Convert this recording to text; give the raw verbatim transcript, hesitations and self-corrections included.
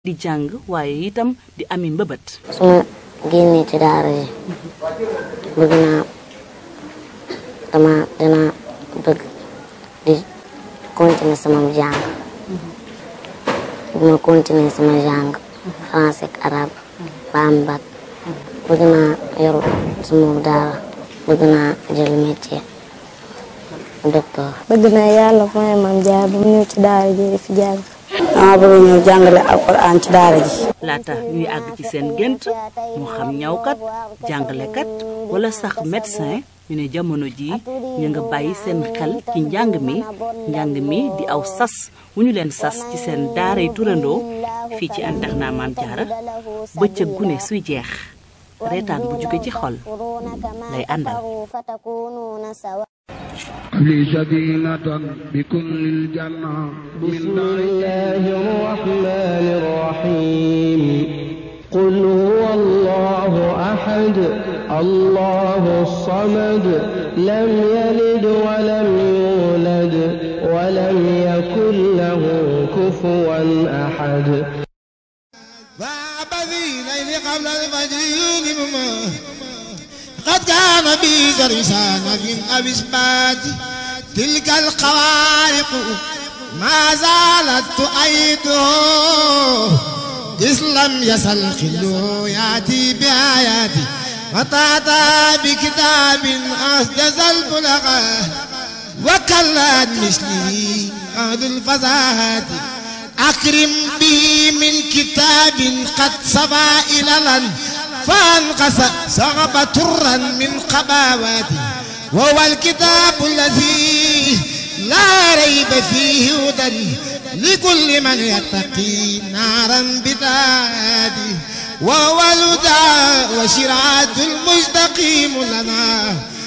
di jàng waaye itam di ami mbëbët. su ma génnee ci daara yi bëgg naa dama dina bëgg di continuer sama jàng bëgg ma continuer sama jàng français ak arabe ba am bac bëgg naa yor sama daara bëgg naa jël métier docteur. bëgg naa yàlla mooy Mame Diarra ba mu ñëw ci daara ji di fi jàng. dama bëgg ñëw jàngale alxuraan ci daara ji. laata ñuy àgg ci seen gént moo xam ñawkat jàngalekat wala sax médecin ñu ne jamono ji ñu nga bàyyi seen xel ci njàng mi njàng mi di aw sas wu ñu leen sas ci seen daaray turandoo fii ci internat Mame Diarra bëccëg gune suy jeex reetaan bu jóge ci xol lay àndal. لي سكينة بكل الجنة. بسم الله الرحمن الرحيم قل هو الله أحد الله الصمد لم يلد ولم يولد ولم يكن له كفوا أحد. قبل الفجر قد كان بي درسان في الأبسبات تلك الخوارق ما زالت تؤيده إذ لم يزل خلو يأتي بآياتي وتأتى بكتاب أسجز البلغة وكلت مثله أهل الفزاهات أكرم به من كتاب قد صفى إللا فانقص صغب ترا من قباواتي وهو الكتاب الذي لا ريب فيه هدى لكل من يتقي نارا بذاته وهو الهدى وشرعة المستقيم لنا